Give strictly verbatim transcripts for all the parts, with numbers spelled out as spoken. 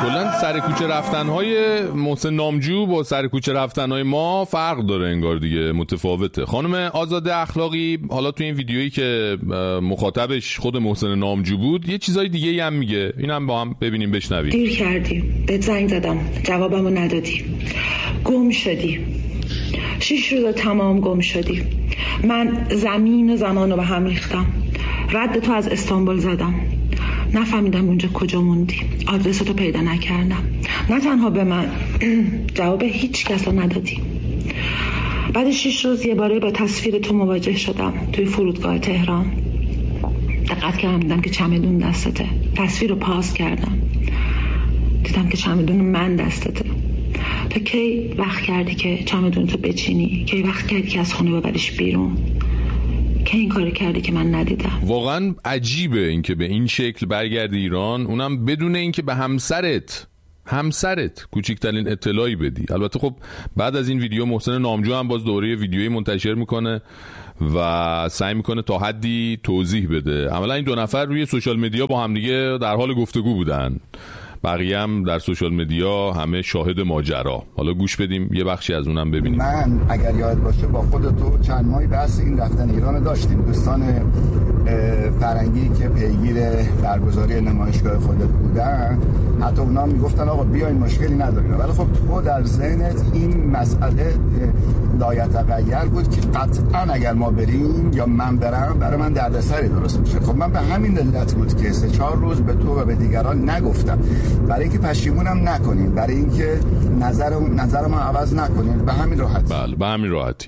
کلا سر کوچه رفتن‌های محسن نامجو با سر کوچه رفتن‌های ما فرق داره انگار دیگه، متفاوته. خانم آزاده اخلاقی حالا تو این ویدیویی که مخاطبش خود محسن نامجو بود یه چیزای دیگه‌ای هم میگه، اینم با هم ببینیم بشنویم. دیر کردی، بهت زنگ زدم جوابمو ندادی، گم شدی، شش روز تمام گم شدی. من زمین و زمان رو به هم ریختم، رد تو از استانبول زدم، نفهمیدم اونجا کجا موندی، آدرس تو پیدا نکردم. نه تنها به من، جواب هیچ کس رو ندادی. بعد شش روز یه باره با تصویر تو مواجه شدم توی فرودگاه تهران. دقت کردم دیدم که چمدون دستته، تصویر رو پاس کردم دیدم که چمدون من دستته. تا کی وقت کردی که چمدون تو بچینی؟ کی وقت کردی که از خونه ببریش بیرون؟ که این کار کردی که من ندیدم. واقعا عجیبه اینکه به این شکل برگردی ایران، اونم بدون اینکه به همسرت همسرت کوچکترین اطلاعی بدی. البته خب بعد از این ویدیو محسن نامجو هم باز دوره ویدیویی منتشر میکنه و سعی میکنه تا حدی توضیح بده. عملا این دو نفر روی سوشال مدیا با هم دیگه در حال گفتگو بودن، بقیه هم در سوشال مدیا همه شاهد ماجرا. حالا گوش بدیم یه بخشی از اونم ببینیم. من اگر یاد باشه با خودتو چند ماهی بحث این رفتن ایران داشتیم. دوستان فرنگی که پیگیر برگزاری نمایشگاه خودت بودن حتی اونا میگفتن آقا بیاین مشکلی نداریم، ولی خب تو در ذهنت این مسئله لایتغیر بود که قطعا اگر ما بریم یا من برم برای من دردسری درست میشه. خب من به همین علت بود که سه چهار روز به تو و به دیگران نگفتم، برای اینکه پشیمونم نکنین، برای اینکه نظر نظرمو عوض نکنین. به همین راحتی. بله به همین راحتی.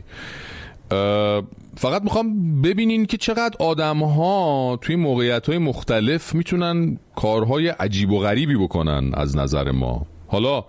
فقط میخوام ببینین که چقدر آدم‌ها توی موقعیت‌های مختلف میتونن کارهای عجیب و غریبی بکنن از نظر ما. حالا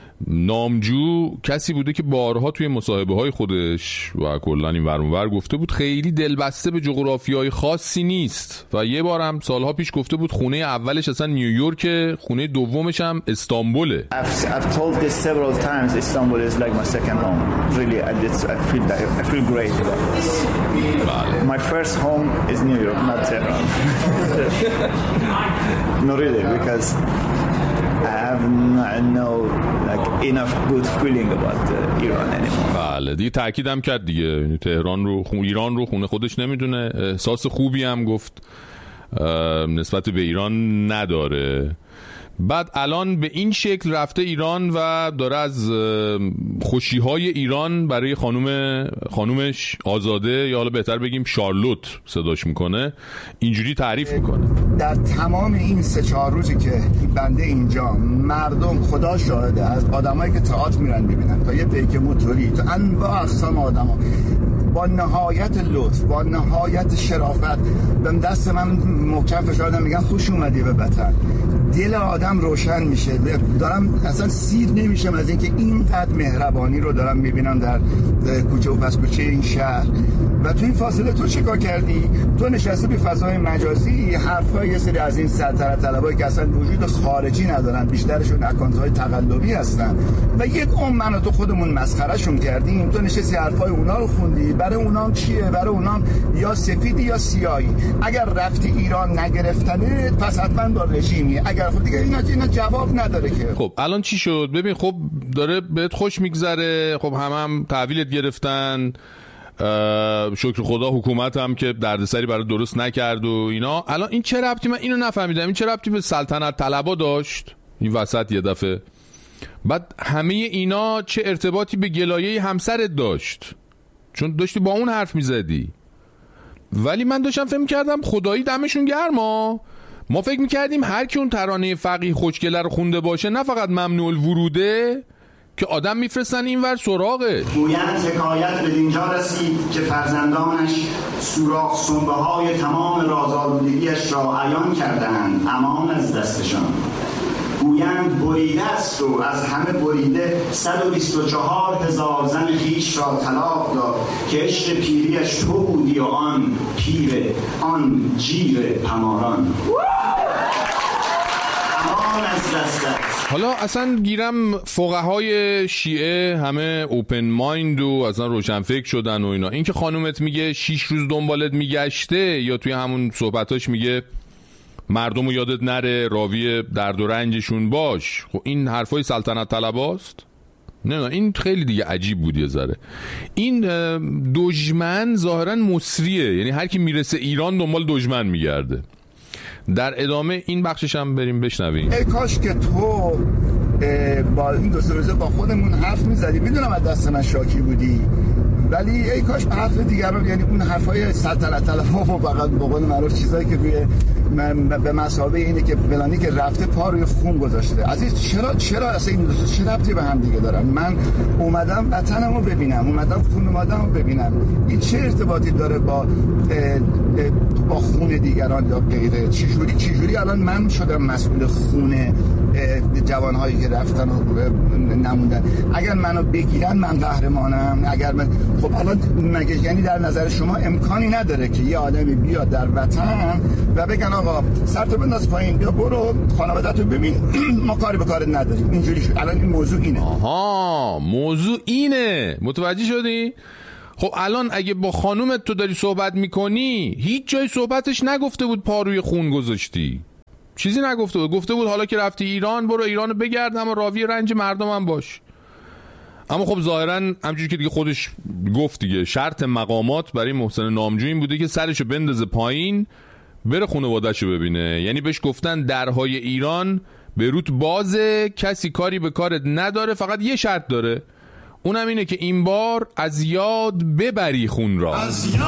نامجو کسی بوده که بارها توی مصاحبه‌های خودش و کلاً این ور اون ور گفته بود خیلی دلبسته به جغرافیای خاصی نیست و یه بار هم سالها پیش گفته بود خونه اولش اصلا نیویورک، خونه دومش هم استانبوله. I've, I've told this several times. Istanbul is like my second home. Really, I, I feel that I feel great about this. My first home is New York, not Tehran. No, really, because I have no like enough good feeling about uh, Iran anymore. بله دیگه تأکیدم کرد دیگه تهران رو خون ایران رو خونه خودش نمیدونه. احساس خوبی هم گفت نسبت به ایران نداره. بعد الان به این شکل رفته ایران و داره از خوشی‌های ایران برای خانوم خانومش آزاده یا حالا بهتر بگیم شارلوت صداش میکنه، اینجوری تعریف میکنه. در تمام این سه چهار روزی که بنده اینجا، مردم خدا شاهده از آدمایی که تئاتر میرن ببینن تا یه پیک موتوری تا انواع اقسام آدما با نهایت لطف با نهایت شرافت به دست من محکم فشار دادن، میگن خوش اومدی به وطن. دل آدم روشن میشه. دارم اصلا سیر نمیشم از اینکه اینقدر مهربانی رو دارم میبینم در کوچه و پس کوچه این شهر. و تو این فاصله تو چیکار کردی؟ تو نشسته به فضای مجازی حرفای یه سری از این سلطنت طلبایی که اصلا وجود خارجی ندارن، بیشترشون اکانت‌های تقلبی هستن و یک عمر من و تو خودمون مسخرهشون کردیم. تو نشستی حرفای اونا رو خوندی. برای اونام چیه؟ برای اونام یا سفیدی یا سیاهی. اگر رفتی ایران نگرفتنه پس حتما با رژیمی. اگر خب دیگه اینا اینا جواب نداره که. خب الان چی شد؟ ببین خب داره بهت خوش میگذره، خب هم هم تحویلت گرفتن، شکر خدا حکومت هم که دردسری برای درست نکرد و اینا. الان این چه ربطی، من اینو نفهمیدم، این چه ربطی به سلطنت طلبا داشت این وسط یه دفعه؟ بعد همه اینا چه ارتباطی به گلایه همسرت داشت؟ چون داشتی با اون حرف میزدی. ولی من داشتم فهم کردم خدایی دمشون گرما، ما فکر میکردیم هر کی اون ترانه فقیه خوشگله رو خونده باشه نه فقط ممنوع الوروده که آدم میفرستن اینور سراغه. گویند حکایت به اینجا رسید که فرزندانش سوراخ سنبه های تمام رازآلودگیش را عیان کردند امان از دستشان. گویند بریده است و از همه بریده صد و بیست و چهار هزار زن خویش را طلاق داد که عشق پیریش تو بودی و آن پیر آن جیر پماران امان از دستت. حالا اصلا گیرم فقهای شیعه همه اوپن مایند و اصلا روشن فکر شدن و اینا. این که خانومت میگه شیش روز دنبالت میگشته یا توی همون صحبتاش میگه مردم رو یادت نره، راوی درد و رنجشون باش. خب این حرفای سلطنت طلباست؟ نه این خیلی دیگه عجیب بود یه ذره. این دشمن ظاهرا مصریه، یعنی هر کی میرسه ایران دنبال دشمن میگرده. در ادامه این بخشش هم بریم بشنویم. ای کاش که تو با این دو سه روزه با خودمون حرف میزدی. میدونم از دست من شاکی بودی، ولی ای کاش به حرف دیگران، یعنی اون حرفای سلطنت طلبها و فقط به قول معروف چیزایی که روی به مثابه اینه که فلانی که رفته پا روی خون گذاشته. عزیز چرا چرا اصلا این دو تا چه ربطی به هم دیگه دارن؟ من اومدم وطنمو ببینم، اومدم خانواده‌مو ببینم. این چه ارتباطی داره با با خون دیگران یا غیره؟ چجوری چجوری الان من شدم مسئول خون جوانهایی که رفتن و نموندن؟ اگر منو بگیرن من قهرمانم. اگر من خب الان مگه یعنی در نظر شما امکانی نداره که یه آدمی بیاد در وطن و بگن آقا سرتو بنداز پایین، بیا برو خانواده‌تو ببین، ما کاری به کارت نداریم؟ اینجوری شد. الان این موضوع اینه. آها موضوع اینه، متوجه شدی؟ خب الان اگه با خانومت تو داری صحبت میکنی، هیچ جای صحبتش نگفته بود پا روی خون گذاشتی، چیزی نگفته بود. گفته بود حالا که رفتی ایران برو ایرانو بگرد، اما راوی رنج مردم هم باش. اما خب ظاهرا همونجوری که دیگه خودش گفت دیگه، شرط مقامات برای محسن نامجو این بوده که سرشو بندازه پایین بره خانواده‌شو ببینه. یعنی بهش گفتن درهای ایران به روت بازه، کسی کاری به کارت نداره، فقط یه شرط داره، اونم اینه که این بار از یاد ببری خون را. از یاد